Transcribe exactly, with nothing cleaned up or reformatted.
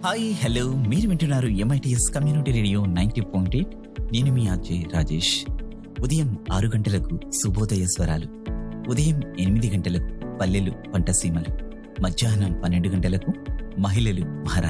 Hi hello మీరు వింటున్నారు MITS community radio ninety point eight. నేను మీ అజయ్ రాజేష్. ఉదయం ఆరు గంటలకు శుభోదయ స్వరాలు, ఉదయం ఎనిమిది గంటలకు పల్లెలు పంటసీమలు, మధ్యాహ్నం పన్నెండు గంటలకు మహిళలు మహారాణి.